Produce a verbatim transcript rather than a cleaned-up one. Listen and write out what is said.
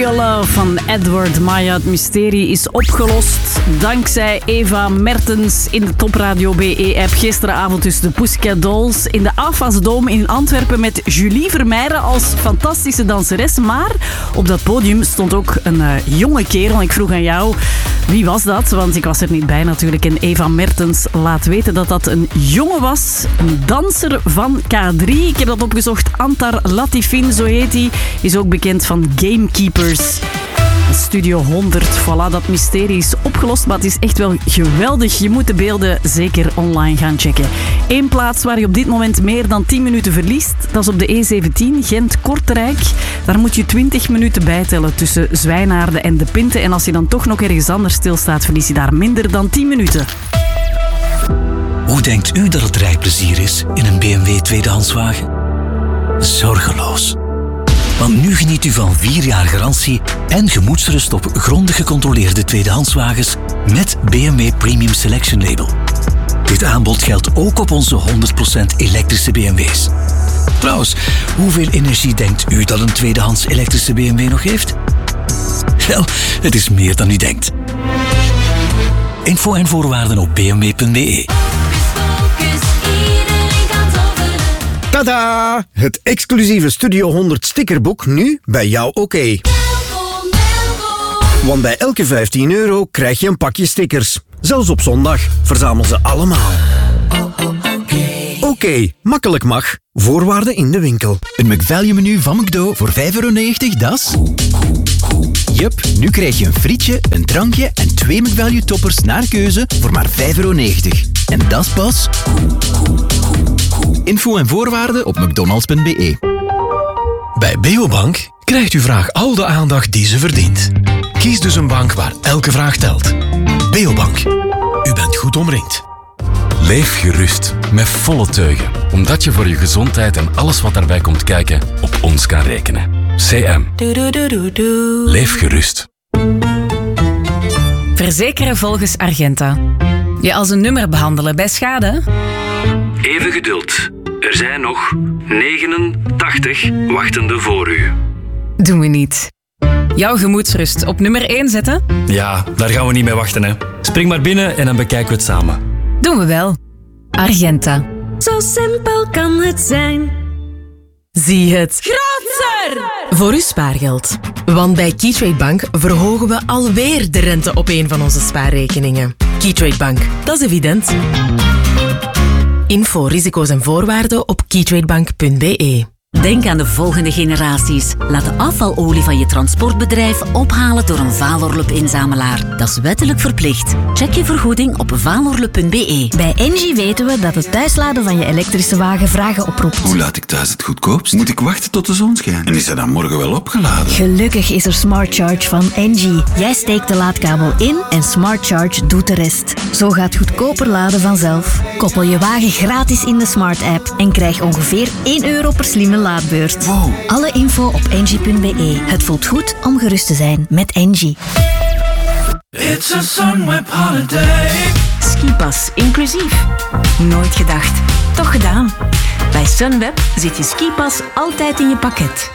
Real Love van Edward Maya. Het mysterie is opgelost dankzij Eva Mertens in de Top Radio B E-app. Gisteravond dus de Pussycat Dolls in de Afas Dome in Antwerpen met Julie Vermeijren als fantastische danseres. Maar op dat podium stond ook een uh, jonge kerel. Ik vroeg aan jou, wie was dat? Want ik was er niet bij natuurlijk. En Eva Mertens laat weten dat dat een jongen was. Een danser van K drie. Ik heb dat opgezocht. Antar Latifin, zo heet hij. Is ook bekend van Gamekeepers. Studio honderd, voilà, dat mysterie is opgelost, maar het is echt wel geweldig. Je moet de beelden zeker online gaan checken. Eén plaats waar je op dit moment meer dan tien minuten verliest, dat is op de E zeventien, Gent-Kortrijk. Daar moet je twintig minuten bijtellen tussen Zwijnaarden en De Pinte. En als je dan toch nog ergens anders stilstaat, verlies je daar minder dan tien minuten. Hoe denkt u dat het rijplezier is in een B M W tweedehandswagen? Zorgeloos. Want nu geniet u van vier jaar garantie en gemoedsrust op grondig gecontroleerde tweedehandswagens met B M W Premium Selection Label. Dit aanbod geldt ook op onze honderd procent elektrische B M W's. Trouwens, hoeveel energie denkt u dat een tweedehands elektrische B M W nog heeft? Wel, het is meer dan u denkt. Info en voorwaarden op b m w punt b e. Tada! Het exclusieve Studio honderd stickerboek nu bij jou oké. Okay. Want bij elke vijftien euro krijg je een pakje stickers. Zelfs op zondag. Verzamel ze allemaal. Oké, okay, makkelijk mag. Voorwaarden in de winkel. Een McValue menu van McDo voor vijf euro negentig, dat is... Jup, nu krijg je een frietje, een drankje en twee McValue toppers naar keuze voor maar vijf euro negentig. En dat is pas... Info en voorwaarden op mcdonalds punt b e. Bij Beobank krijgt uw vraag al de aandacht die ze verdient. Kies dus een bank waar elke vraag telt. Beobank. U bent goed omringd. Leef gerust, met volle teugen. Omdat je voor je gezondheid en alles wat daarbij komt kijken op ons kan rekenen. C M. Leef gerust. Verzekeren volgens Argenta. Je als een nummer behandelen bij schade? Even geduld. Er zijn nog negenentachtig wachtenden voor u. Doen we niet. Jouw gemoedsrust op nummer één zetten? Ja, daar gaan we niet mee wachten, hè. Spring maar binnen en dan bekijken we het samen. Doen we wel. Argenta. Zo simpel kan het zijn. Zie het groter voor uw spaargeld. Want bij Keytrade Bank verhogen we alweer de rente op een van onze spaarrekeningen. Keytrade Bank, dat is evident. Info, risico's en voorwaarden op keytradebank punt b e. Denk aan de volgende generaties. Laat de afvalolie van je transportbedrijf ophalen door een Valorlup-inzamelaar. Dat is wettelijk verplicht. Check je vergoeding op valorlup punt b e. Bij Engie weten we dat het thuisladen van je elektrische wagen vragen oproept. Hoe laat ik thuis het goedkoopst? Moet ik wachten tot de zon schijnt? En is hij dan morgen wel opgeladen? Gelukkig is er Smart Charge van Engie. Jij steekt de laadkabel in en Smart Charge doet de rest. Zo gaat goedkoper laden vanzelf. Koppel je wagen gratis in de Smart app en krijg ongeveer één euro per slimme laadbeurt. Wow. Alle info op engie punt b e. Het voelt goed om gerust te zijn met Engie. It's a Sunweb holiday. Skipas inclusief. Nooit gedacht, toch gedaan. Bij Sunweb zit je skipas altijd in je pakket.